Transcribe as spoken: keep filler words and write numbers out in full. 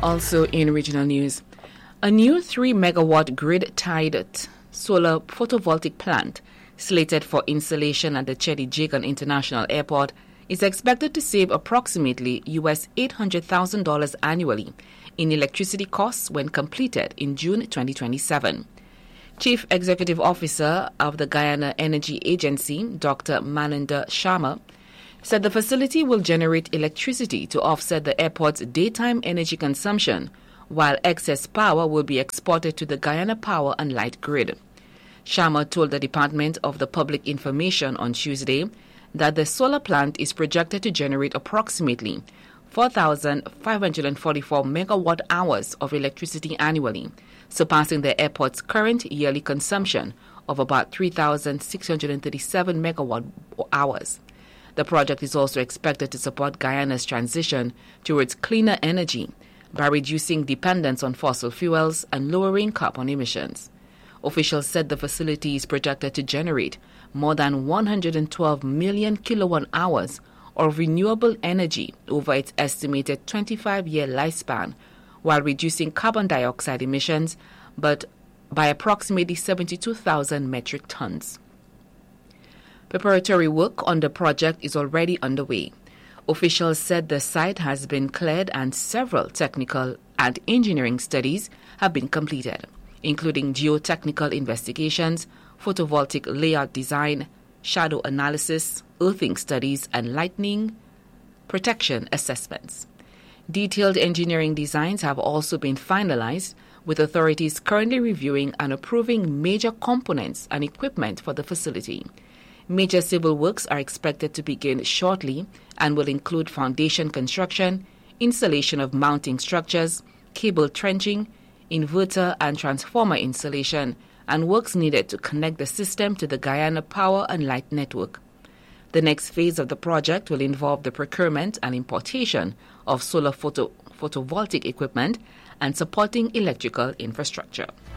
Also in regional news, a new three megawatt grid-tied solar photovoltaic plant slated for installation at the Cheddi Jagan International Airport is expected to save approximately U S eight hundred thousand dollars annually in electricity costs when completed in June twenty twenty-seven. Chief Executive Officer of the Guyana Energy Agency, Doctor Maninder Sharma, said the facility will generate electricity to offset the airport's daytime energy consumption, while excess power will be exported to the Guyana Power and Light grid. Sharma told the Department of the Public Information on Tuesday that the solar plant is projected to generate approximately four thousand five hundred forty-four megawatt hours of electricity annually, surpassing the airport's current yearly consumption of about three thousand six hundred thirty-seven megawatt hours. The project is also expected to support Guyana's transition towards cleaner energy by reducing dependence on fossil fuels and lowering carbon emissions. Officials said the facility is projected to generate more than one hundred twelve million kilowatt hours of renewable energy over its estimated twenty-five year lifespan, while reducing carbon dioxide emissions but by approximately seventy-two thousand metric tons. Preparatory work on the project is already underway. Officials said the site has been cleared and several technical and engineering studies have been completed, including geotechnical investigations, photovoltaic layout design, shadow analysis, earthing studies, and lightning protection assessments. Detailed engineering designs have also been finalized, with authorities currently reviewing and approving major components and equipment for the facility. Major civil works are expected to begin shortly and will include foundation construction, installation of mounting structures, cable trenching, inverter and transformer installation, and works needed to connect the system to the Guyana Power and Light network. The next phase of the project will involve the procurement and importation of solar photo- photovoltaic equipment and supporting electrical infrastructure.